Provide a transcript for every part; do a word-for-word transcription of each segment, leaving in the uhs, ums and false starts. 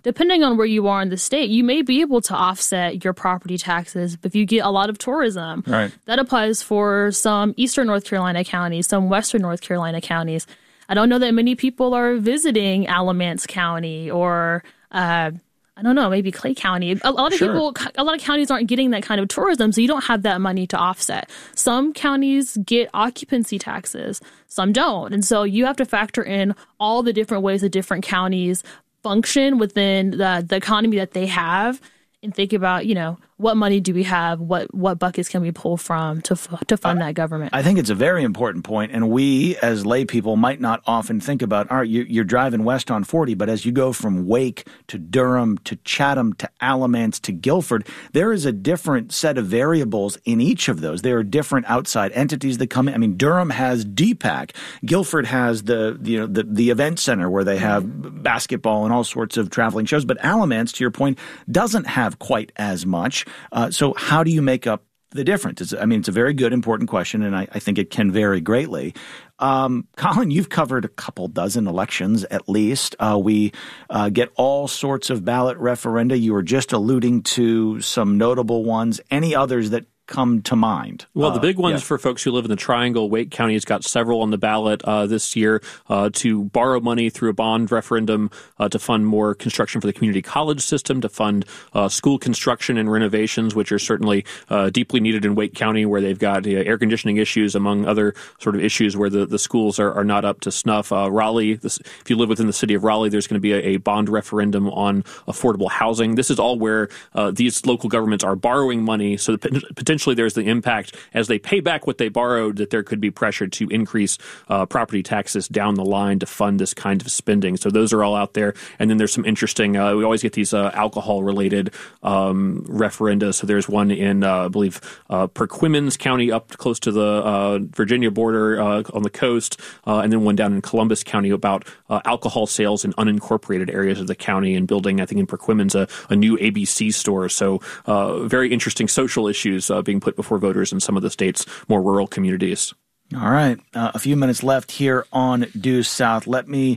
depending on where you are in the state, you may be able to offset your property taxes if you get a lot of tourism. Right. That applies for some eastern North Carolina counties, some western North Carolina counties. I don't know that many people are visiting Alamance County or uh, I don't know, maybe Clay County. A, a lot of Sure. people, a lot of counties aren't getting that kind of tourism, so you don't have that money to offset. Some counties get occupancy taxes, some don't. And so you have to factor in all the different ways that different counties function within the, the economy that they have and think about, you know, what money do we have? What what buckets can we pull from to to fund that government? I think it's a very important point, and we as lay people might not often think about, all right, you, you're driving west on forty, but as you go from Wake to Durham to Chatham to Alamance to Guilford, there is a different set of variables in each of those. There are different outside entities that come in. I mean, Durham has D PAC. Guilford has the, you know, the, the event center where they have mm-hmm. basketball and all sorts of traveling shows, but Alamance, to your point, doesn't have quite as much. Uh, so how do you make up the difference? It's, I mean, it's a very good, important question, and I, I think it can vary greatly. Um, Colin, you've covered a couple dozen elections at least. Uh, we uh, get all sorts of ballot referenda. You were just alluding to some notable ones. Any others that come to mind? Well, the big uh, ones yeah. for folks who live in the Triangle, Wake County has got several on the ballot uh, this year uh, to borrow money through a bond referendum uh, to fund more construction for the community college system, to fund uh, school construction and renovations, which are certainly uh, deeply needed in Wake County, where they've got uh, air conditioning issues, among other sort of issues where the, the schools are, are not up to snuff. Uh, Raleigh, this, if you live within the city of Raleigh, there's going to be a, a bond referendum on affordable housing. This is all where uh, these local governments are borrowing money, so the, potentially there's the impact as they pay back what they borrowed that there could be pressure to increase uh, property taxes down the line to fund this kind of spending. So those are all out there. And then there's some interesting, uh, we always get these uh, alcohol-related um, referenda. So there's one in, uh, I believe, uh, Perquimans County up close to the uh, Virginia border uh, on the coast, uh, and then one down in Columbus County about uh, alcohol sales in unincorporated areas of the county and building, I think in Perquimans, a, a new A B C store. So uh, very interesting social issues uh, being put before voters in some of the state's more rural communities. All right. Uh, a few minutes left here on Due South. Let me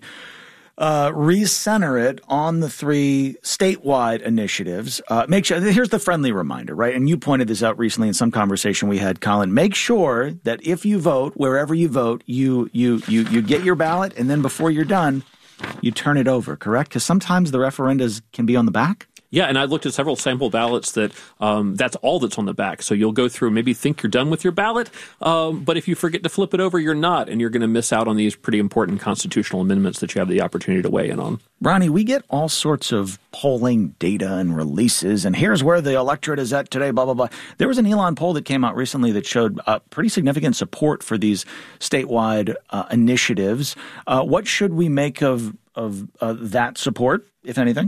uh, recenter it on the three statewide initiatives. Uh, make sure, here's the friendly reminder, right? And you pointed this out recently in some conversation we had, Colin. Make sure that if you vote, wherever you vote, you you you you get your ballot, and then before you're done, you turn it over, correct? Because sometimes the referendas can be on the back. Yeah, and I looked at several sample ballots that um, that's all that's on the back. So you'll go through, maybe think you're done with your ballot, um, but if you forget to flip it over, you're not, and you're going to miss out on these pretty important constitutional amendments that you have the opportunity to weigh in on. Ronnie, we get all sorts of polling data and releases, and here's where the electorate is at today, blah, blah, blah. There was an Elon poll that came out recently that showed uh, pretty significant support for these statewide uh, initiatives. Uh, what should we make of, of uh, that support, if anything?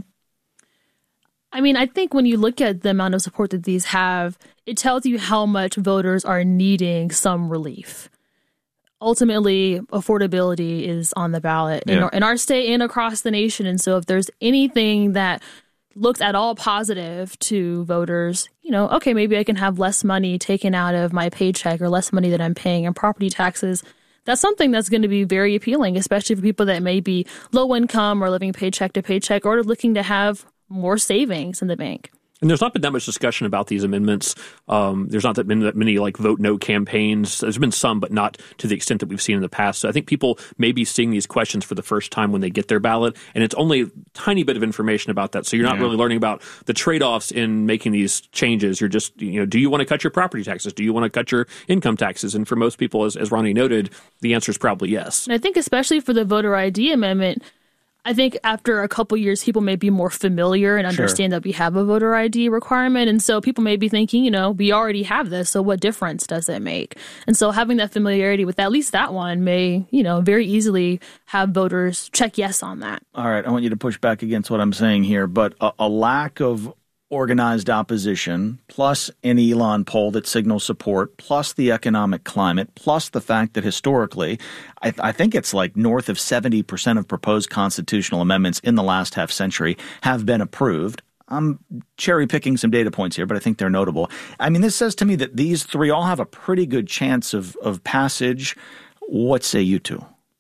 I mean, I think when you look at the amount of support that these have, it tells you how much voters are needing some relief. Ultimately, affordability is on the ballot yeah. in, our, in our state and across the nation. And so if there's anything that looks at all positive to voters, you know, okay, maybe I can have less money taken out of my paycheck or less money that I'm paying in property taxes. That's something that's going to be very appealing, especially for people that may be low income or living paycheck to paycheck or looking to have more savings in the bank. And there's not been that much discussion about these amendments. Um, there's not that many, that many like vote no campaigns. There's been some, but not to the extent that we've seen in the past. So I think people may be seeing these questions for the first time when they get their ballot, and it's only a tiny bit of information about that. So you're not yeah. really learning about the trade-offs in making these changes. You're just, you know, do you want to cut your property taxes? Do you want to cut your income taxes? And for most people, as, as Ronnie noted, the answer is probably yes. And I think especially for the voter I D amendment, I think after a couple years, people may be more familiar and understand sure. that we have a voter I D requirement. And so people may be thinking, you know, we already have this, so what difference does it make? And so having that familiarity with at least that one may, you know, very easily have voters check yes on that. All right. I want you to push back against what I'm saying here, but a, a lack of organized opposition, plus an Elon poll that signals support, plus the economic climate, plus the fact that historically, I, I think it's like north of seventy percent of proposed constitutional amendments in the last half century have been approved. I'm cherry picking some data points here, but I think they're notable. I mean, this says to me that these three all have a pretty good chance of, of passage. What say you two?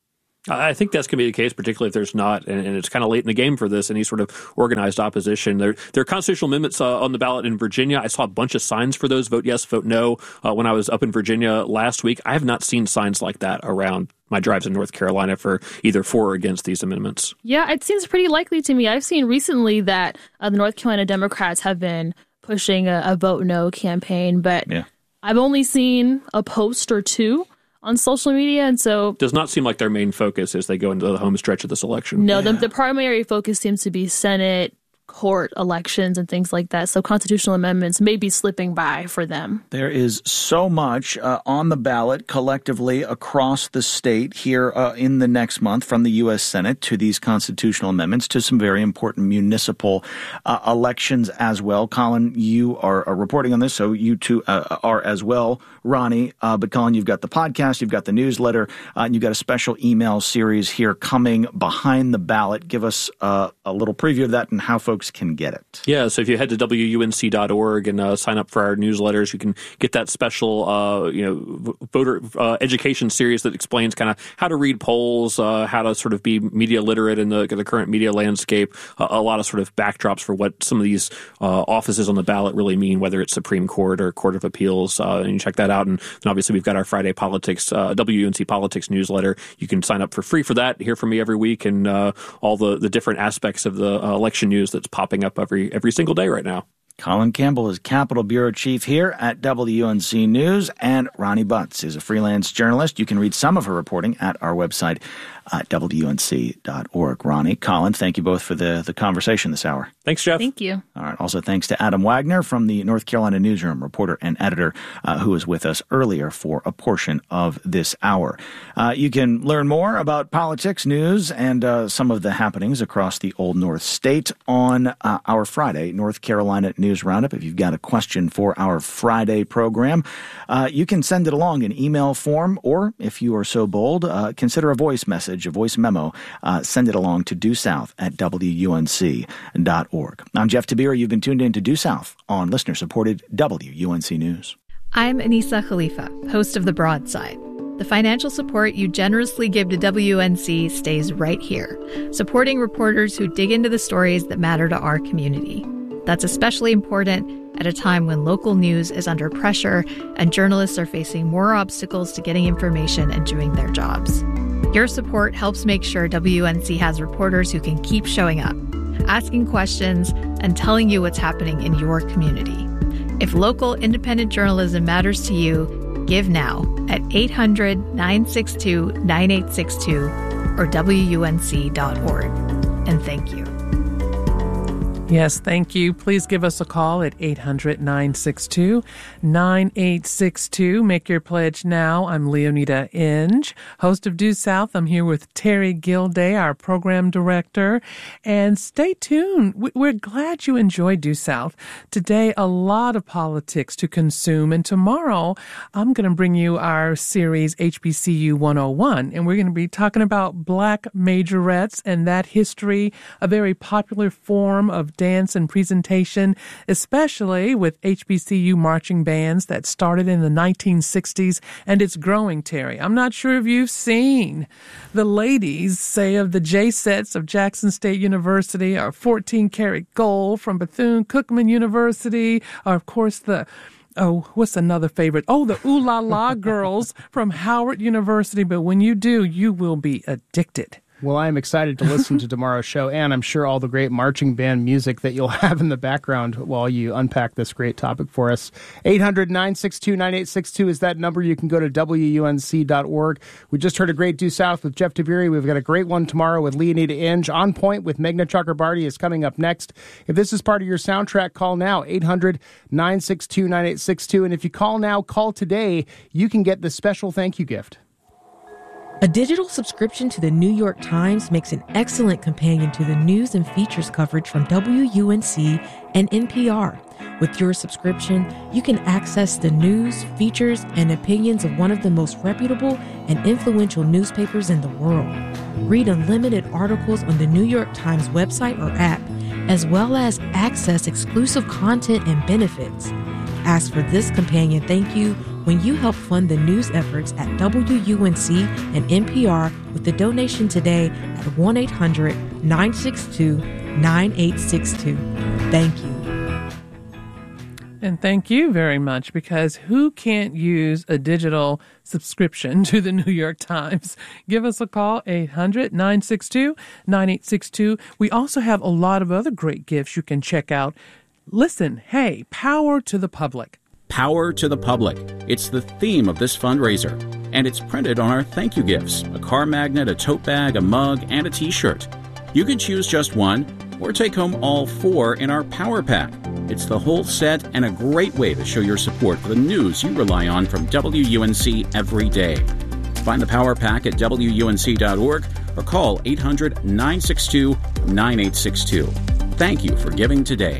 I think that's going to be the case, particularly if there's not, and, and it's kind of late in the game for this, any sort of organized opposition. There, there are constitutional amendments uh, on the ballot in Virginia. I saw a bunch of signs for those, vote yes, vote no, uh, when I was up in Virginia last week. I have not seen signs like that around my drives in North Carolina for either for or against these amendments. Yeah, it seems pretty likely to me. I've seen recently that uh, the North Carolina Democrats have been pushing a, a vote no campaign, but yeah. I've only seen a post or two on social media, and so does not seem like their main focus as they go into the home stretch of this election. No, yeah. the, the primary focus seems to be Senate, court elections, and things like that. So constitutional amendments may be slipping by for them. There is so much uh, on the ballot collectively across the state here uh, in the next month, from the U S Senate to these constitutional amendments to some very important municipal uh, elections as well. Colin, you are uh, reporting on this, so you two uh, are as well, Ronnie. Uh, but Colin, you've got the podcast, you've got the newsletter, uh, and you've got a special email series here coming behind the ballot. Give us uh, a little preview of that and how folks can get it. Yeah, so if you head to W U N C dot org and uh, sign up for our newsletters, you can get that special uh, you know, voter uh, education series that explains kind of how to read polls, uh, how to sort of be media literate in the, the current media landscape, uh, a lot of sort of backdrops for what some of these uh, offices on the ballot really mean, whether it's Supreme Court or Court of Appeals, uh, and you check that out. And then obviously we've got our Friday Politics, uh, W U N C Politics newsletter. You can sign up for free for that, hear from me every week, and uh, all the, the different aspects of the uh, election news that's popping up every every single day right now. Colin Campbell is Capitol Bureau Chief here at W U N C News, and Ronnie Butts is a freelance journalist. You can read some of her reporting at our website, at W U N C dot org. Ronnie, Colin, thank you both for the, the conversation this hour. Thanks, Jeff. Thank you. All right. Also, thanks to Adam Wagner from the North Carolina Newsroom, reporter and editor, uh, who was with us earlier for a portion of this hour. Uh, you can learn more about politics, news, and uh, some of the happenings across the Old North State on uh, our Friday North Carolina News Roundup. If you've got a question for our Friday program, uh, you can send it along in email form, or if you are so bold, uh, consider a voice message, a voice memo. Uh, send it along to due south at W U N C dot org. I'm Jeff Tabira. You've been tuned in to Due South on listener-supported W U N C News. I'm Anissa Khalifa, host of The Broadside. The financial support you generously give to W U N C stays right here, supporting reporters who dig into the stories that matter to our community. That's especially important at a time when local news is under pressure and journalists are facing more obstacles to getting information and doing their jobs. Your support helps make sure W U N C has reporters who can keep showing up, asking questions, and telling you what's happening in your community. If local independent journalism matters to you, give now at eight hundred, nine six two, nine eight six two or W U N C dot org. And thank you. Yes, thank you. Please give us a call at eight hundred, nine six two, nine eight six two. Make your pledge now. I'm Leonida Inge, host of Due South. I'm here with Terry Gilday, our program director. And stay tuned. We're glad you enjoyed Due South. Today, a lot of politics to consume. And tomorrow, I'm going to bring you our series H B C U one oh one. And we're going to be talking about Black majorettes and that history, a very popular form of dance and presentation, especially with H B C U marching bands that started in the nineteen sixties, and it's growing, Terry. I'm not sure if you've seen the ladies, say, of the J-sets of Jackson State University, or fourteen karat gold from Bethune-Cookman University, or, of course, the Oh, what's another favorite? Oh, the Ooh La La girls from Howard University. But when you do, you will be addicted. Well, I'm excited to listen to tomorrow's show, and I'm sure all the great marching band music that you'll have in the background while you unpack this great topic for us. eight hundred, nine six two, nine eight six two is that number. You can go to W U N C dot org. We just heard a great Due South with Jeff Tabiri. We've got a great one tomorrow with Leonida Inge. On Point with Meghna Chakrabarty is coming up next. If this is part of your soundtrack, call now, eight hundred, nine six two, nine eight six two. And if you call now, call today, you can get the special thank you gift. A digital subscription to the New York Times makes an excellent companion to the news and features coverage from W U N C and N P R. With your subscription, you can access the news, features, and opinions of one of the most reputable and influential newspapers in the world. Read unlimited articles on the New York Times website or app, as well as access exclusive content and benefits. Ask for this companion thank you when you help fund the news efforts at W U N C and N P R with a donation today at one eight hundred nine six two nine eight six two. Thank you. And thank you very much, because who can't use a digital subscription to the New York Times? Give us a call, eight hundred nine six two nine eight six two. We also have a lot of other great gifts you can check out. Listen, hey, power to the public. Power to the public. It's the theme of this fundraiser, and it's printed on our thank you gifts, a car magnet, a tote bag, a mug, and a t-shirt. You can choose just one or take home all four in our Power Pack. It's the whole set and a great way to show your support for the news you rely on from W U N C every day. Find the Power Pack at W U N C dot org or call eight hundred nine six two nine eight six two. Thank you for giving today.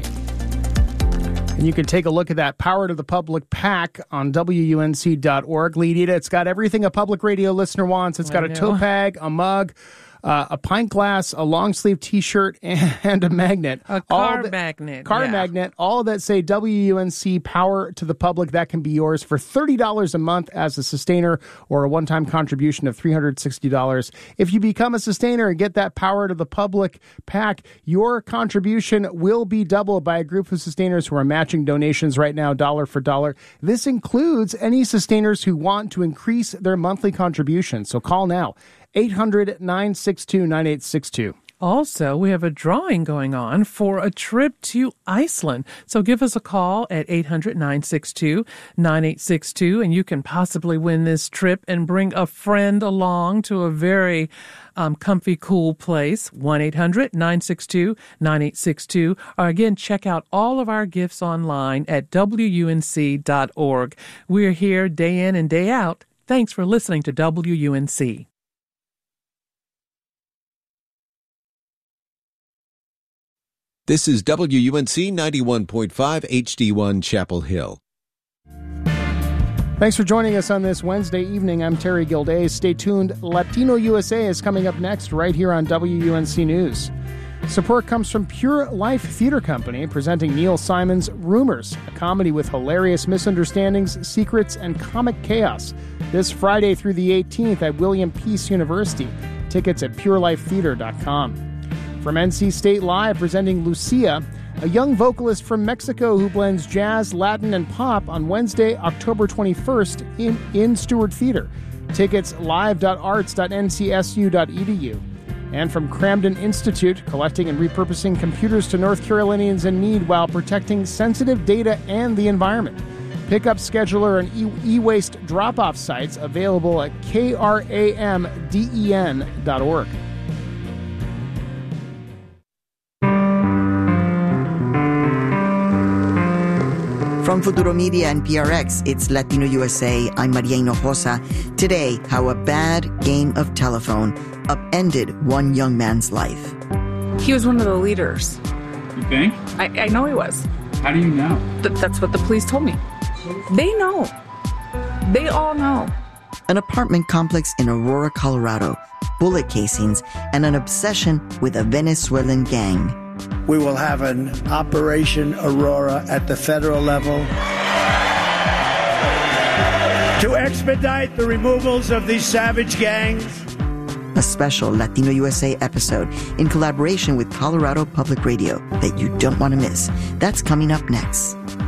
And you can take a look at that Power to the Public pack on W U N C dot org. Leadita, it's got everything a public radio listener wants. It's got a tote bag, a mug, Uh, a pint glass, a long sleeve T-shirt, and, and a magnet. A car that, magnet. Car yeah. magnet. All that say W U N C Power to the Public. That can be yours for thirty dollars a month as a sustainer, or a one-time contribution of three hundred sixty dollars. If you become a sustainer and get that Power to the Public pack, your contribution will be doubled by a group of sustainers who are matching donations right now, dollar for dollar. This includes any sustainers who want to increase their monthly contribution. So call now. eight hundred nine six two nine eight six two. Also, we have a drawing going on for a trip to Iceland. So give us a call at eight hundred nine six two nine eight six two, and you can possibly win this trip and bring a friend along to a very um, comfy, cool place. one eight hundred nine six two nine eight six two. Or again, check out all of our gifts online at W U N C dot org. We're here day in and day out. Thanks for listening to W U N C. This is W U N C ninety-one point five H D one Chapel Hill. Thanks for joining us on this Wednesday evening. I'm Terry Gilday. Stay tuned. Latino U S A is coming up next right here on W U N C News. Support comes from Pure Life Theater Company, presenting Neil Simon's Rumors, a comedy with hilarious misunderstandings, secrets, and comic chaos. This Friday through the eighteenth at William Peace University. Tickets at pure life theater dot com. From N C State Live, presenting Lucia, a young vocalist from Mexico who blends jazz, Latin, and pop on Wednesday, October twenty-first in, in Stewart Theater. Tickets live dot arts dot n c s u dot e d u. And from Cramden Institute, collecting and repurposing computers to North Carolinians in need while protecting sensitive data and the environment. Pickup scheduler and e- e-waste drop-off sites available at kramden dot org. From Futuro Media and P R X, it's Latino U S A. I'm Maria Hinojosa. Today, how a bad game of telephone upended one young man's life. He was one of the leaders. You think? I, I know he was. How do you know? Th- that's what the police told me. They know. They all know. An apartment complex in Aurora, Colorado, bullet casings, and an obsession with a Venezuelan gang. We will have an Operation Aurora at the federal level to expedite the removals of these savage gangs. A special Latino U S A episode in collaboration with Colorado Public Radio that you don't want to miss. That's coming up next.